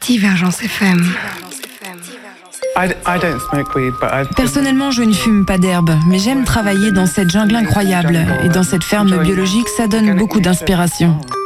Divergence FM. Personnellement, je ne fume pas d'herbe, mais j'aime travailler dans cette jungle incroyable. Et dans cette ferme biologique, ça donne beaucoup d'inspiration.